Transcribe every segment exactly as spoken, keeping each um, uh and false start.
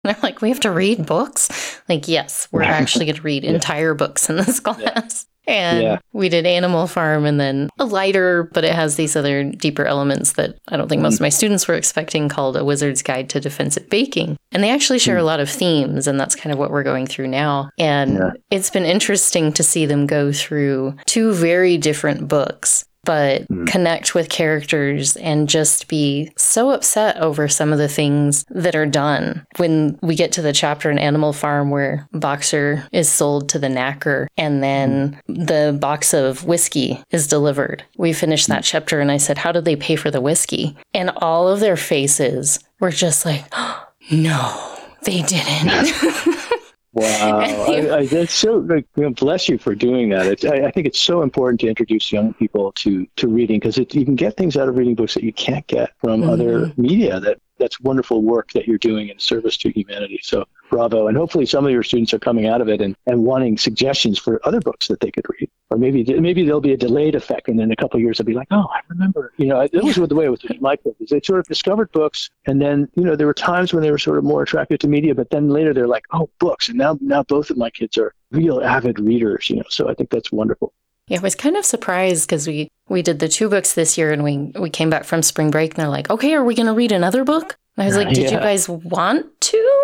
they're like, we have to read books? Like, yes, we're actually going to read yeah. entire books in this class. And yeah. we did Animal Farm and then a lighter, but it has these other deeper elements that I don't think most Mm. of my students were expecting, called A Wizard's Guide to Defensive Baking. And they actually share Mm. a lot of themes, and that's kind of what we're going through now. And Yeah. it's been interesting to see them go through two very different books, but Mm. connect with characters and just be so upset over some of the things that are done. When we get to the chapter in Animal Farm where Boxer is sold to the knacker and then mm. the box of whiskey is delivered. We finished that mm. chapter and I said, how did they pay for the whiskey? And all of their faces were just like, oh, no, they didn't. Wow, I, I, that's so, like, you know, bless you for doing that. It's, I, I think it's so important to introduce young people to, to reading, because you can get things out of reading books that you can't get from mm-hmm. other media. That That's wonderful work that you're doing in service to humanity. So bravo. And hopefully some of your students are coming out of it and, and wanting suggestions for other books that they could read. Or maybe maybe there'll be a delayed effect, and in a couple of years they'll be like, oh, I remember. You know, it was the way with my kids. They sort of discovered books, and then, you know, there were times when they were sort of more attracted to media, but then later they're like, oh, books. And now, now both of my kids are real avid readers, you know, so I think that's wonderful. Yeah, I was kind of surprised because we, we did the two books this year, and we, we came back from spring break and they're like, okay, are we going to read another book? And I was like, did yeah. you guys want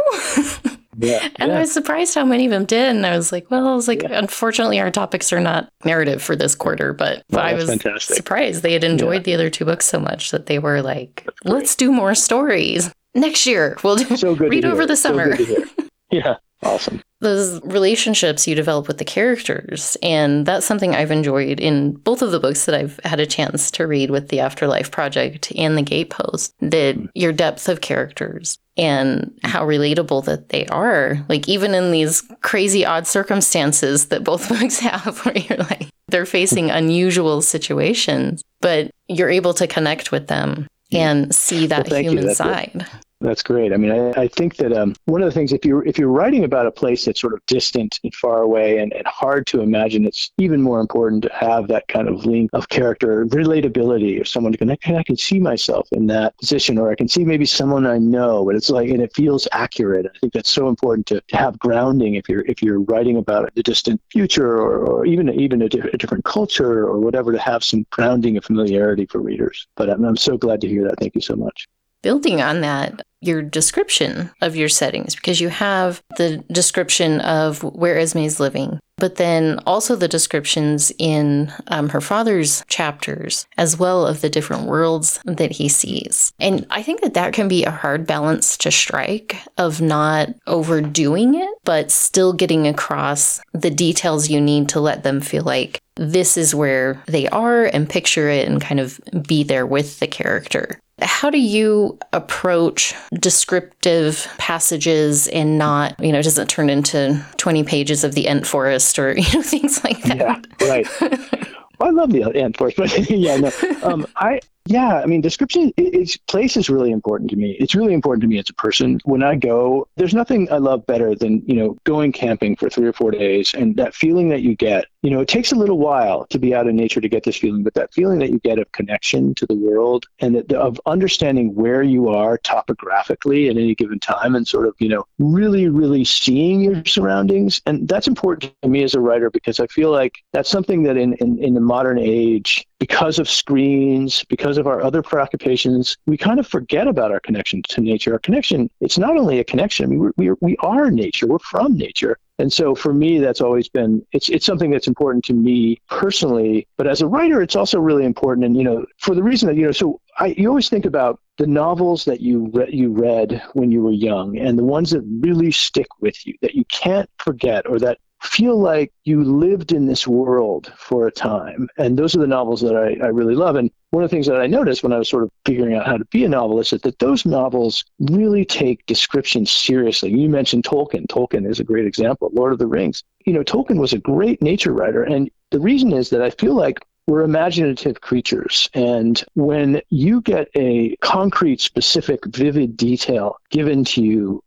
to? Yeah, and yeah. I was surprised how many of them did. And I was like, well, I was like, yeah. unfortunately, our topics are not narrative for this quarter. But, but oh, I was fantastic. surprised they had enjoyed yeah. the other two books so much that they were like, let's do more stories. Next year, we'll do, so good read over hear. the summer. So yeah, awesome. Those relationships you develop with the characters. And that's something I've enjoyed in both of the books that I've had a chance to read with the Afterlife Project and the Gatepost, that mm. your depth of characters and how relatable that they are. Like, even in these crazy odd circumstances that both books have, where you're like, they're facing unusual situations, but you're able to connect with them and see that well, human side. It. That's great. I mean, I, I think that um, one of the things, if you're if you're writing about a place that's sort of distant and far away and, and hard to imagine, it's even more important to have that kind of link of character, relatability, or someone to connect. I can see myself in that position, or I can see maybe someone I know, but it's like, and it feels accurate. I think that's so important to, to have grounding if you're if you're writing about the distant future, or, or even even a, di- a different culture or whatever, to have some grounding and familiarity for readers. But I'm, I'm so glad to hear that. Thank you so much. Building on that, your description of your settings, because you have the description of where Esme's living, but then also the descriptions in um, her father's chapters, as well of the different worlds that he sees. And I think that that can be a hard balance to strike, of not overdoing it, but still getting across the details you need to let them feel like this is where they are, and picture it and kind of be there with the character. How do you approach descriptive passages and not, you know, doesn't turn into twenty pages of the Ent Forest or, you know, things like that? Yeah, right. Well, I love the Ent Forest, but yeah, no. Um, I, yeah, I mean, description, it, it's, place is really important to me. It's really important to me as a person. When I go, there's nothing I love better than, you know, going camping for three or four days, and that feeling that you get. You know, it takes a little while to be out in nature to get this feeling, but that feeling that you get of connection to the world, and that, of understanding where you are topographically at any given time, and sort of, you know, really, really seeing your surroundings. And that's important to me as a writer, because I feel like that's something that in, in, in the modern age, because of screens, because of our other preoccupations, we kind of forget about our connection to nature. Our connection, it's not only a connection, I mean, we're, we, are, we are nature, we're from nature. And so for me, that's always been, it's it's something that's important to me personally, but as a writer, it's also really important. And, you know, for the reason that, you know, so I, you always think about the novels that you re- you read when you were young, and the ones that really stick with you, that you can't forget, or that feel like you lived in this world for a time. And those are the novels that I, I really love. And one of the things that I noticed when I was sort of figuring out how to be a novelist is that those novels really take description seriously. You mentioned Tolkien. Tolkien is a great example. Lord of the Rings. You know, Tolkien was a great nature writer. And the reason is that I feel like we're imaginative creatures. And when you get a concrete, specific, vivid detail given to you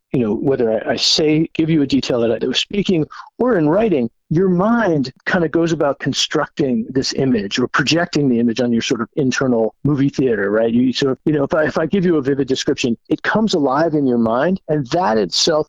you know, whether I, I say, give you a detail that I was speaking or in writing, your mind kind of goes about constructing this image or projecting the image on your sort of internal movie theater, right? You sort of, you know, if I, if I give you a vivid description, it comes alive in your mind, and that itself